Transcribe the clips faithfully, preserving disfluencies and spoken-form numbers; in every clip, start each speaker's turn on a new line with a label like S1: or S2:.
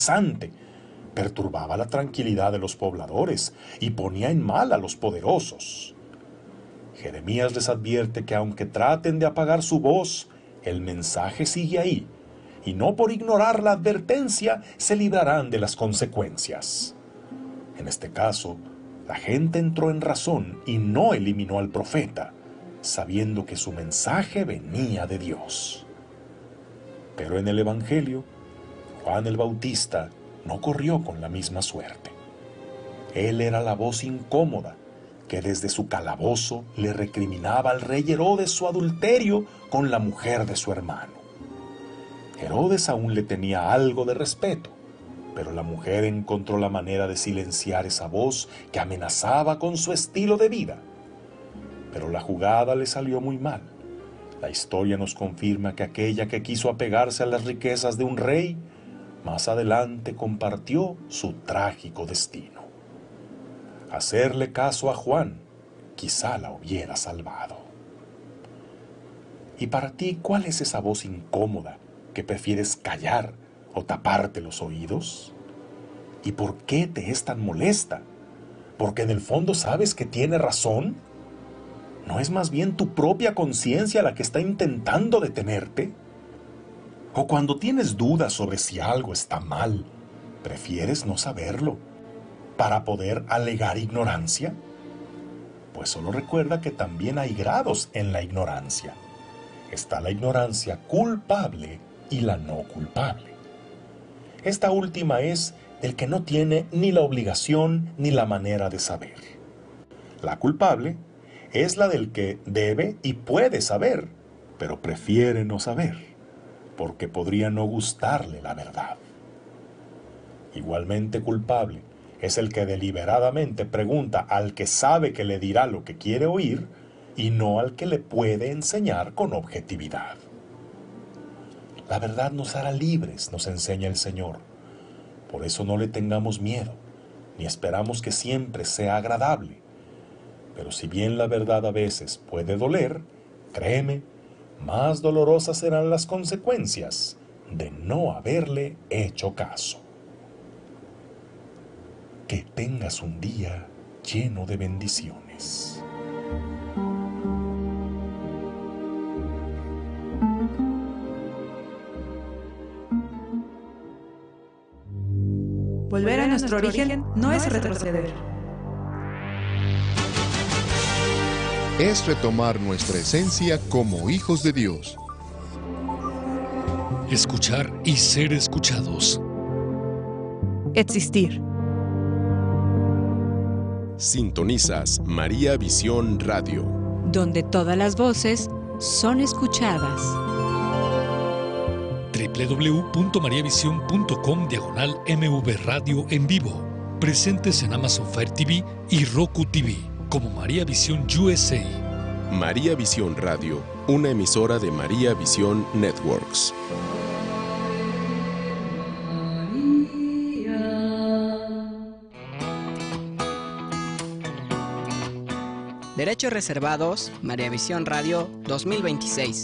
S1: amenazante, perturbaba la tranquilidad de los pobladores y ponía en mal a los poderosos. Jeremías les advierte que aunque traten de apagar su voz, el mensaje sigue ahí, y no por ignorar la advertencia se librarán de las consecuencias. En este caso, la gente entró en razón y no eliminó al profeta, sabiendo que su mensaje venía de Dios. Pero en el Evangelio, Juan el Bautista no corrió con la misma suerte. Él era la voz incómoda que desde su calabozo le recriminaba al rey Herodes su adulterio con la mujer de su hermano. Herodes aún le tenía algo de respeto, pero la mujer encontró la manera de silenciar esa voz que amenazaba con su estilo de vida. Pero la jugada le salió muy mal. La historia nos confirma que aquella que quiso apegarse a las riquezas de un rey, más adelante compartió su trágico destino. Hacerle caso a Juan quizá la hubiera salvado. ¿Y para ti cuál es esa voz incómoda que prefieres callar o taparte los oídos? ¿Y por qué te es tan molesta? ¿Porque en el fondo sabes que tiene razón? ¿No es más bien tu propia conciencia la que está intentando detenerte? ¿O cuando tienes dudas sobre si algo está mal, prefieres no saberlo para poder alegar ignorancia? Pues solo recuerda que también hay grados en la ignorancia. Está la ignorancia culpable y la no culpable. Esta última es el que no tiene ni la obligación ni la manera de saber. La culpable es la del que debe y puede saber, pero prefiere no saber, porque podría no gustarle la verdad. Igualmente culpable es el que deliberadamente pregunta al que sabe que le dirá lo que quiere oír y no al que le puede enseñar con objetividad. La verdad nos hará libres, nos enseña el Señor. Por eso no le tengamos miedo, ni esperamos que siempre sea agradable. Pero si bien la verdad a veces puede doler, créeme, más dolorosas serán las consecuencias de no haberle hecho caso. Que tengas un día lleno de bendiciones.
S2: Volver a nuestro origen no es retroceder.
S3: Es retomar nuestra esencia como hijos de Dios.
S4: Escuchar y ser escuchados.
S2: Existir.
S5: Sintonizas María Visión Radio,
S6: donde todas las voces son escuchadas.
S4: doble u doble u doble u punto maría visión punto com diagonal M V Radio en vivo. Presentes en Amazon Fire T V y Roku T V como María Visión U S A.
S5: María Visión Radio, una emisora de María Visión Networks.
S7: Derechos reservados, María Visión Radio dos mil veintiséis.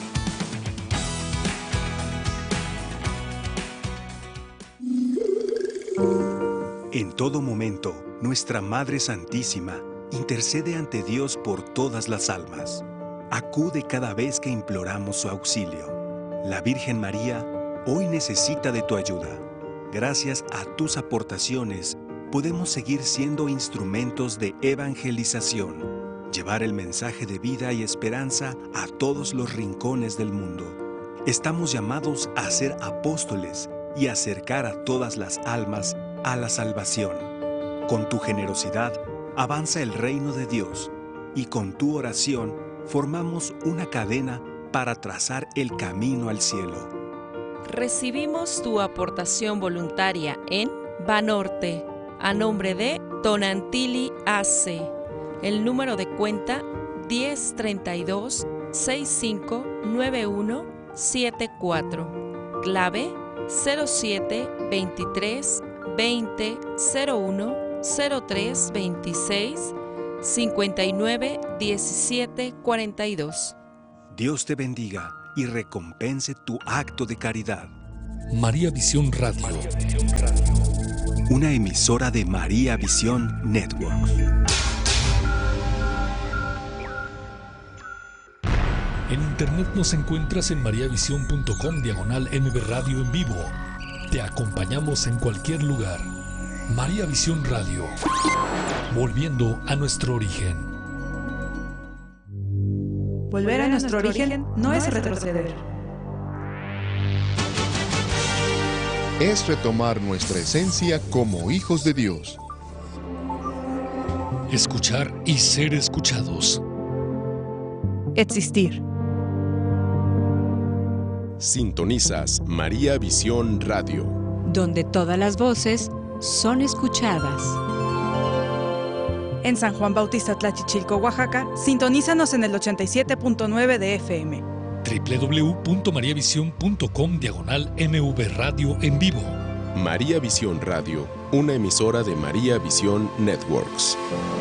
S8: En todo momento, nuestra Madre Santísima intercede ante Dios por todas las almas. Acude cada vez que imploramos su auxilio. La Virgen María hoy necesita de tu ayuda. Gracias a tus aportaciones, podemos seguir siendo instrumentos de evangelización, llevar el mensaje de vida y esperanza a todos los rincones del mundo. Estamos llamados a ser apóstoles y acercar a todas las almas a la salvación. Con tu generosidad, avanza el reino de Dios y con tu oración formamos una cadena para trazar el camino al cielo.
S9: Recibimos tu aportación voluntaria en Banorte, a nombre de Tonantili A C. El número de cuenta diez treinta y dos sesenta y cinco noventa y uno setenta y cuatro. Clave cero siete veintitrés veinte cero uno cero tres veintiséis cincuenta y nueve diecisiete cuarenta y dos.
S8: Dios te bendiga y recompense tu acto de caridad.
S4: María Visión Radio.
S8: Una emisora de María Visión Network.
S4: En internet nos encuentras en mariavision punto com diagonal M V Radio en vivo. Te acompañamos en cualquier lugar. María Visión Radio. Volviendo a nuestro origen.
S2: Volver a nuestro origen no es retroceder.
S3: Es retomar nuestra esencia como hijos de Dios.
S4: Escuchar y ser escuchados.
S2: Existir.
S5: Sintonizas María Visión Radio,
S6: donde todas las voces son escuchadas.
S2: En San Juan Bautista Tlachichilco, Oaxaca, sintonízanos en el ochenta y siete punto nueve de F M.
S4: doble u doble u doble u punto mariavision punto com diagonal M V Radio en vivo.
S5: María Visión Radio, una emisora de María Visión Networks.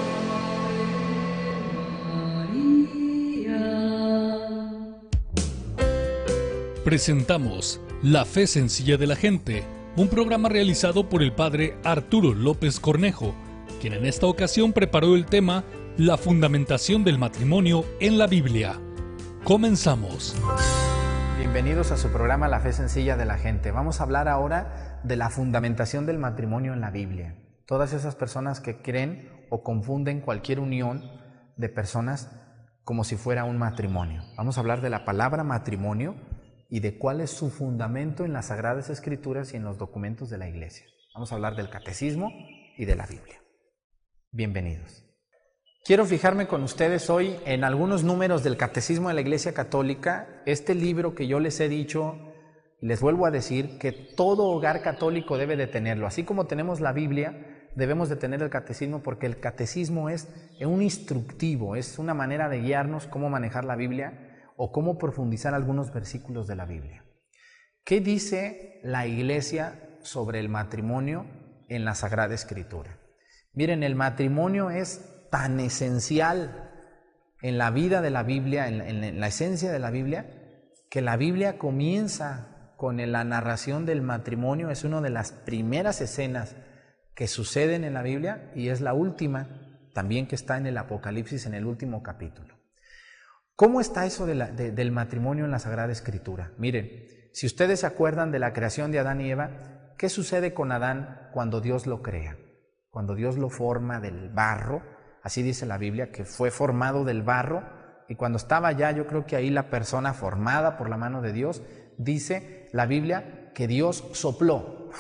S4: Presentamos La Fe Sencilla de la Gente, un programa realizado por el padre Arturo López Cornejo, quien en esta ocasión preparó el tema La fundamentación del matrimonio en la Biblia. Comenzamos.
S10: Bienvenidos a su programa La Fe Sencilla de la Gente. Vamos a hablar ahora de la fundamentación del matrimonio en la Biblia. Todas esas personas que creen o confunden cualquier unión de personas como si fuera un matrimonio. Vamos a hablar de la palabra matrimonio y de cuál es su fundamento en las Sagradas Escrituras y en los documentos de la Iglesia. Vamos a hablar del Catecismo y de la Biblia. Bienvenidos. Quiero fijarme con ustedes hoy en algunos números del Catecismo de la Iglesia Católica, este libro que yo les he dicho y les vuelvo a decir que todo hogar católico debe de tenerlo. Así como tenemos la Biblia, debemos de tener el Catecismo, porque el Catecismo es un instructivo, es una manera de guiarnos cómo manejar la Biblia o cómo profundizar algunos versículos de la Biblia. ¿Qué dice la Iglesia sobre el matrimonio en la Sagrada Escritura? Miren, el matrimonio es tan esencial en la vida de la Biblia, en la, en la esencia de la Biblia, que la Biblia comienza con la narración del matrimonio. Es una de las primeras escenas que suceden en la Biblia y es la última también que está en el Apocalipsis, en el último capítulo. ¿Cómo está eso de la, de, del matrimonio en la Sagrada Escritura? Miren, si ustedes se acuerdan de la creación de Adán y Eva, ¿qué sucede con Adán cuando Dios lo crea? Cuando Dios lo forma del barro, así dice la Biblia, que fue formado del barro, y cuando estaba ya, yo creo que ahí la persona formada por la mano de Dios, dice la Biblia que Dios sopló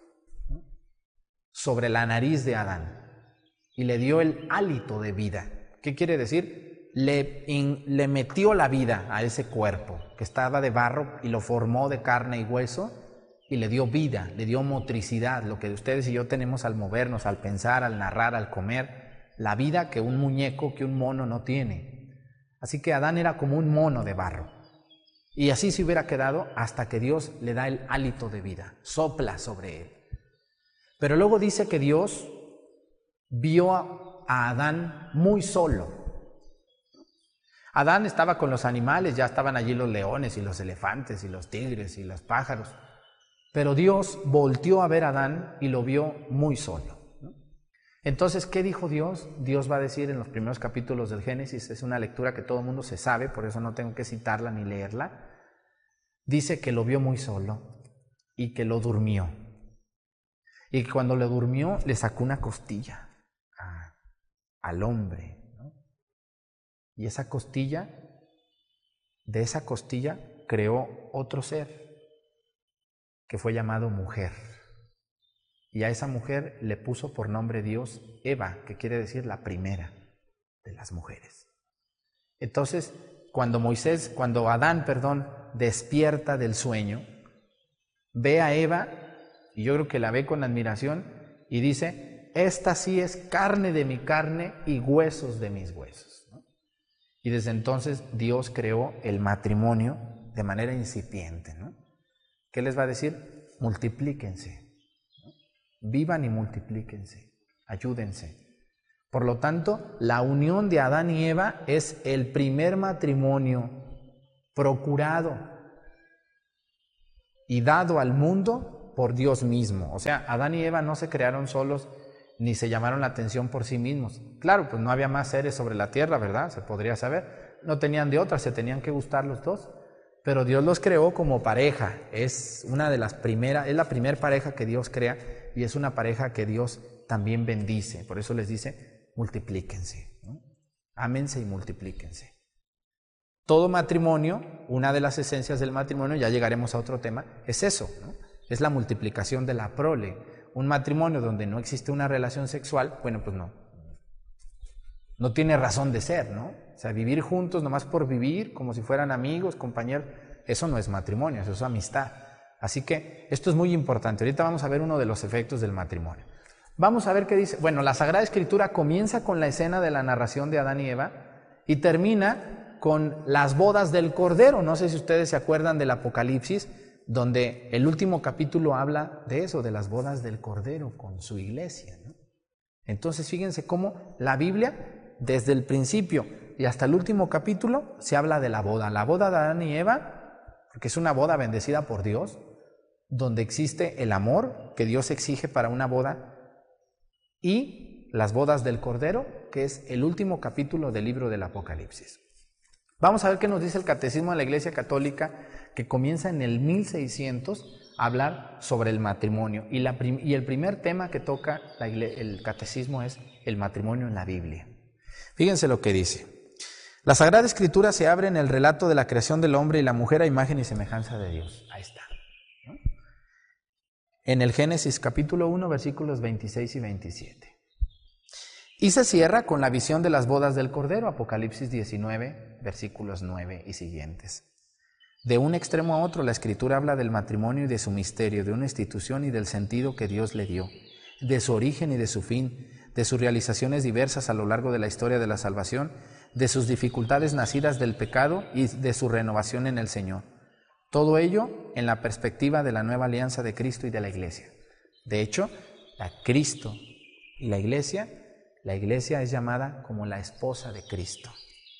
S10: sobre la nariz de Adán y le dio el hálito de vida. ¿Qué quiere decir? Le, in, le metió la vida a ese cuerpo que estaba de barro y lo formó de carne y hueso y le dio vida, le dio motricidad, lo que ustedes y yo tenemos al movernos, al pensar, al narrar, al comer, la vida que un muñeco, que un mono no tiene. Así que Adán era como un mono de barro y así se hubiera quedado hasta que Dios le da el hálito de vida, sopla sobre él. Pero luego dice que Dios vio a, a Adán muy solo. Adán estaba con los animales, ya estaban allí los leones y los elefantes y los tigres y los pájaros. Pero Dios volteó a ver a Adán y lo vio muy solo. Entonces, ¿qué dijo Dios? Dios va a decir en los primeros capítulos del Génesis, es una lectura que todo el mundo se sabe, por eso no tengo que citarla ni leerla. Dice que lo vio muy solo y que lo durmió. Y que cuando lo durmió le sacó una costilla a, al hombre. Y esa costilla, de esa costilla creó otro ser que fue llamado mujer. Y a esa mujer le puso por nombre Dios Eva, que quiere decir la primera de las mujeres. Entonces, cuando Moisés, cuando Adán, perdón, despierta del sueño, ve a Eva, y yo creo que la ve con admiración, y dice, esta sí es carne de mi carne y huesos de mis huesos. ¿No? Y desde entonces Dios creó el matrimonio de manera incipiente, ¿no? ¿Qué les va a decir? Multiplíquense, ¿no? Vivan y multiplíquense, ayúdense. Por lo tanto, la unión de Adán y Eva es el primer matrimonio procurado. y dado al mundo por Dios mismo. O sea, Adán y Eva no se crearon solos ni se llamaron la atención por sí mismos. Claro, pues no había más seres sobre la tierra, ¿verdad? Se podría saber. No tenían de otra, se tenían que gustar los dos. Pero Dios los creó como pareja. Es una de las primeras, es la primera pareja que Dios crea y es una pareja que Dios también bendice. Por eso les dice, multiplíquense, ¿no? Ámense y multiplíquense. Todo matrimonio, una de las esencias del matrimonio, ya llegaremos a otro tema, es eso, ¿no? Es la multiplicación de la prole. Un matrimonio donde no existe una relación sexual, bueno, pues no. No tiene razón de ser, ¿no? O sea, vivir juntos nomás por vivir, como si fueran amigos, compañeros, eso no es matrimonio, eso es amistad. Así que esto es muy importante. Ahorita vamos a ver uno de los efectos del matrimonio. Vamos a ver qué dice. Bueno, la Sagrada Escritura comienza con la escena de la narración de Adán y Eva y termina con las bodas del Cordero. No sé si ustedes se acuerdan del Apocalipsis, donde el último capítulo habla de eso, de las bodas del Cordero con su iglesia, ¿no? Entonces, fíjense cómo la Biblia, desde el principio y hasta el último capítulo, se habla de la boda. La boda de Adán y Eva, porque es una boda bendecida por Dios, donde existe el amor que Dios exige para una boda, y las bodas del Cordero, que es el último capítulo del libro del Apocalipsis. Vamos a ver qué nos dice el Catecismo de la Iglesia Católica, que comienza en el mil seiscientos a hablar sobre el matrimonio. Y, la prim- y el primer tema que toca la igle- el Catecismo es el matrimonio en la Biblia. Fíjense lo que dice. La Sagrada Escritura se abre en el relato de la creación del hombre y la mujer a imagen y semejanza de Dios. Ahí está, ¿no? En el Génesis capítulo uno, versículos veintiséis y veintisiete. Y se cierra con la visión de las bodas del Cordero, Apocalipsis diecinueve, versículos nueve y siguientes. De un extremo a otro, la Escritura habla del matrimonio y de su misterio, de una institución y del sentido que Dios le dio, de su origen y de su fin, de sus realizaciones diversas a lo largo de la historia de la salvación, de sus dificultades nacidas del pecado y de su renovación en el Señor. Todo ello en la perspectiva de la nueva alianza de Cristo y de la Iglesia. De hecho, a Cristo y la Iglesia, la Iglesia es llamada como la esposa de Cristo.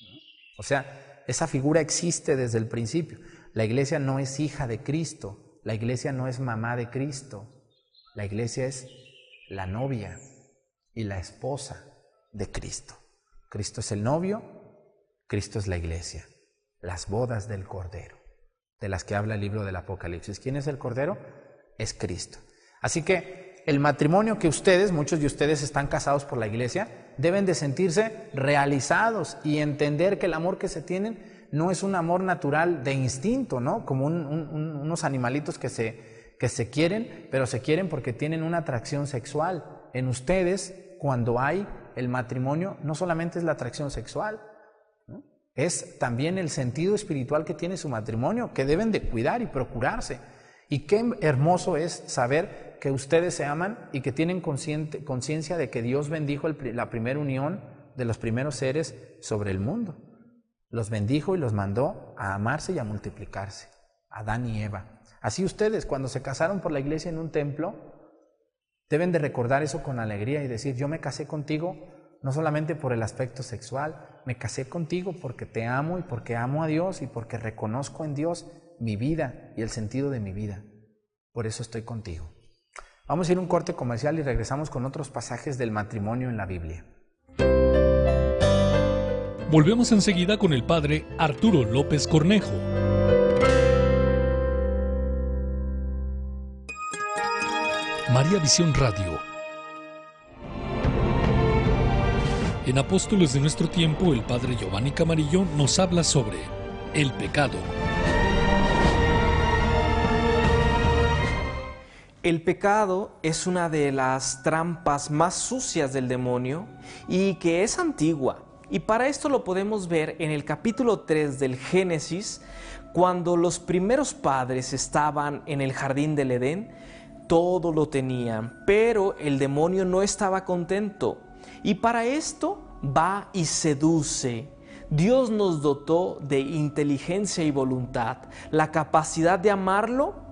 S10: O sea, esa figura existe desde el principio. La Iglesia no es hija de Cristo, la Iglesia no es mamá de Cristo, la Iglesia es la novia y la esposa de Cristo. Cristo es el novio, Cristo es la Iglesia, las bodas del Cordero, de las que habla el libro del Apocalipsis. ¿Quién es el Cordero? Es Cristo. Así que el matrimonio que ustedes, muchos de ustedes están casados por la Iglesia, deben de sentirse realizados y entender que el amor que se tienen no es un amor natural de instinto, ¿no? Como un, un, unos animalitos que se, que se quieren, pero se quieren porque tienen una atracción sexual. En ustedes, cuando hay el matrimonio, no solamente es la atracción sexual, ¿no? Es también el sentido espiritual que tiene su matrimonio, que deben de cuidar y procurarse. Y qué hermoso es saber que ustedes se aman y que tienen conciencia de que Dios bendijo el, la primera unión de los primeros seres sobre el mundo. Los bendijo y los mandó a amarse y a multiplicarse, Adán y Eva. Así ustedes, cuando se casaron por la iglesia en un templo, deben de recordar eso con alegría y decir, yo me casé contigo no solamente por el aspecto sexual, me casé contigo porque te amo y porque amo a Dios y porque reconozco en Dios mi vida y el sentido de mi vida. Por eso estoy contigo. Vamos a ir a un corte comercial y regresamos con otros pasajes del matrimonio en la Biblia.
S4: Volvemos enseguida con el padre Arturo López Cornejo. María Visión Radio. En Apóstoles de nuestro tiempo, el padre Giovanni Camarillo nos habla sobre el pecado.
S11: El pecado es una de las trampas más sucias del demonio y que es antigua. Y para esto lo podemos ver en el capítulo tres del Génesis, cuando los primeros padres estaban en el jardín del Edén, todo lo tenían, pero el demonio no estaba contento. Y para esto va y seduce. Dios nos dotó de inteligencia y voluntad, la capacidad de amarlo,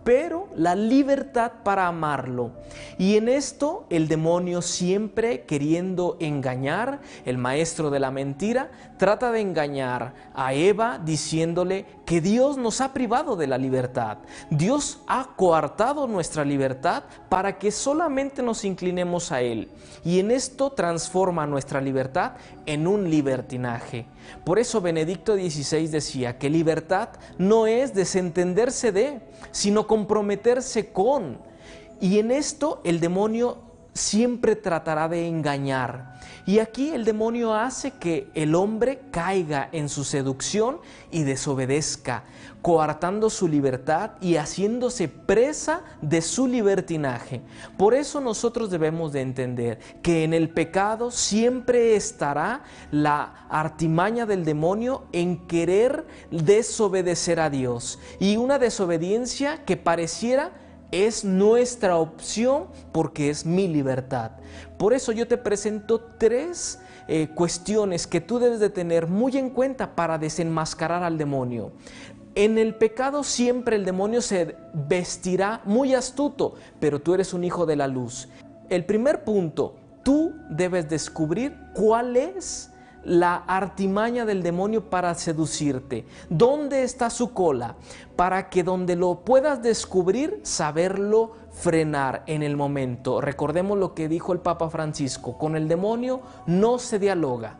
S11: pero la libertad para amarlo. Y en esto el demonio, siempre queriendo engañar, el maestro de la mentira, trata de engañar a Eva diciéndole que Dios nos ha privado de la libertad. Dios ha coartado nuestra libertad para que solamente nos inclinemos a Él. Y en esto transforma nuestra libertad en un libertinaje. Por eso Benedicto dieciséis decía que libertad no es desentenderse de, sino comprometerse con. Y en esto el demonio siempre tratará de engañar. Y aquí el demonio hace que el hombre caiga en su seducción y desobedezca, coartando su libertad y haciéndose presa de su libertinaje. Por eso nosotros debemos de entender que en el pecado siempre estará la artimaña del demonio en querer desobedecer a Dios, y una desobediencia que pareciera es nuestra opción porque es mi libertad. Por eso yo te presento tres eh, cuestiones que tú debes de tener muy en cuenta para desenmascarar al demonio. En el pecado siempre el demonio se vestirá muy astuto, pero tú eres un hijo de la luz. El primer punto, tú debes descubrir cuál es la artimaña del demonio para seducirte. ¿Dónde está su cola? Para que donde lo puedas descubrir, saberlo frenar en el momento. Recordemos lo que dijo el Papa Francisco: con el demonio no se dialoga.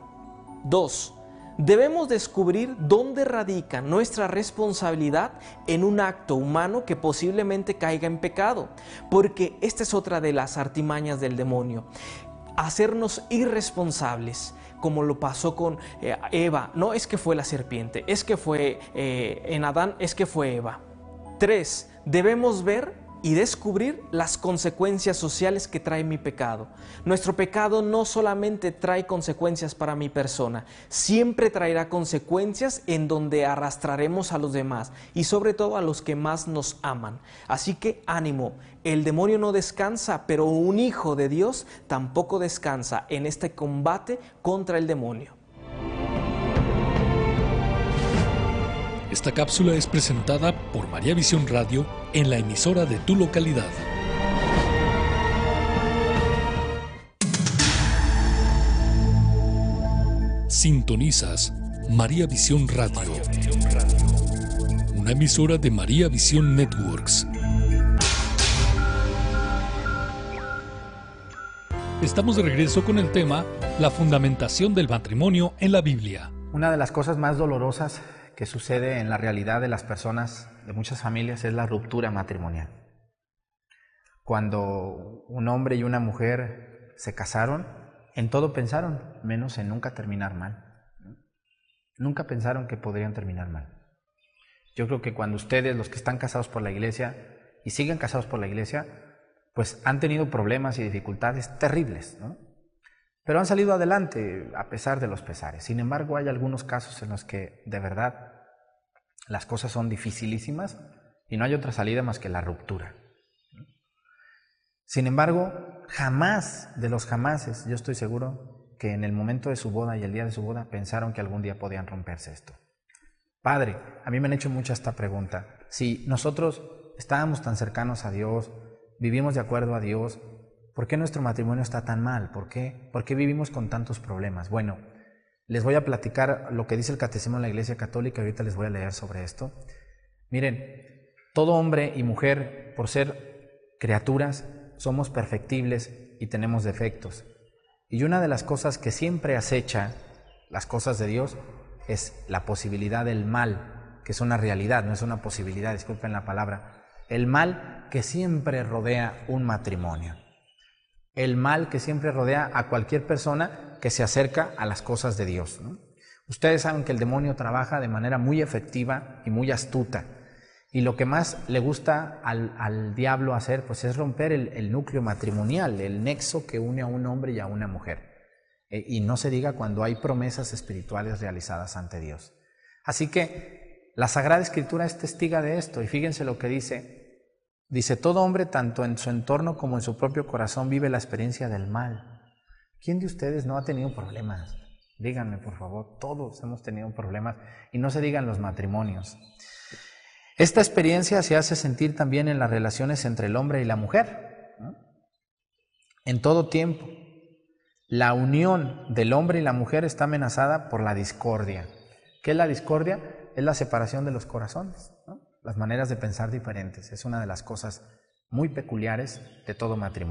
S11: Dos, debemos descubrir dónde radica nuestra responsabilidad en un acto humano que posiblemente caiga en pecado, porque esta es otra de las artimañas del demonio: hacernos irresponsables, como lo pasó con eh, Eva. No es que fue la serpiente, es que fue eh, en Adán, es que fue Eva. Tres, debemos ver y descubrir las consecuencias sociales que trae mi pecado. Nuestro pecado no solamente trae consecuencias para mi persona, siempre traerá consecuencias en donde arrastraremos a los demás y sobre todo a los que más nos aman. Así que ánimo, el demonio no descansa, pero un hijo de Dios tampoco descansa en este combate contra el demonio.
S4: Esta cápsula es presentada por María Visión Radio en la emisora de tu localidad. Sintonizas María Visión Radio, una emisora de María Visión Networks. Estamos de regreso con el tema La fundamentación del matrimonio en la Biblia.
S10: Una de las cosas más dolorosas que sucede en la realidad de las personas, de muchas familias, es la ruptura matrimonial. Cuando un hombre y una mujer se casaron, en todo pensaron, menos en nunca terminar mal. Nunca pensaron que podrían terminar mal. Yo creo que cuando ustedes, los que están casados por la iglesia y siguen casados por la iglesia, pues han tenido problemas y dificultades terribles, ¿no? Pero han salido adelante a pesar de los pesares. Sin embargo, hay algunos casos en los que de verdad las cosas son dificilísimas y no hay otra salida más que la ruptura. Sin embargo, jamás de los jamases, yo estoy seguro que en el momento de su boda y el día de su boda pensaron que algún día podían romperse esto. Padre, a mí me han hecho mucho esta pregunta. Si nosotros estábamos tan cercanos a Dios, vivimos de acuerdo a Dios, ¿por qué nuestro matrimonio está tan mal? ¿Por qué? ¿Por qué vivimos con tantos problemas? Bueno, les voy a platicar lo que dice el Catecismo de la Iglesia Católica, ahorita les voy a leer sobre esto. Miren, todo hombre y mujer, por ser criaturas, somos perfectibles y tenemos defectos. Y una de las cosas que siempre acecha las cosas de Dios es la posibilidad del mal, que es una realidad, no es una posibilidad, disculpen la palabra. El mal que siempre rodea un matrimonio. El mal que siempre rodea a cualquier persona que se acerca a las cosas de Dios, ¿no? Ustedes saben que el demonio trabaja de manera muy efectiva y muy astuta. Y lo que más le gusta al, al diablo hacer, pues es romper el, el núcleo matrimonial, el nexo que une a un hombre y a una mujer. Eh, y no se diga cuando hay promesas espirituales realizadas ante Dios. Así que la Sagrada Escritura es testiga de esto. Y fíjense lo que dice. Dice, todo hombre, tanto en su entorno como en su propio corazón, vive la experiencia del mal. ¿Quién de ustedes no ha tenido problemas? Díganme, por favor, todos hemos tenido problemas. Y no se digan los matrimonios. Esta experiencia se hace sentir también en las relaciones entre el hombre y la mujer, ¿no? En todo tiempo. La unión del hombre y la mujer está amenazada por la discordia. ¿Qué es la discordia? Es la separación de los corazones, ¿no? Las maneras de pensar diferentes. Es una de las cosas muy peculiares de todo matrimonio.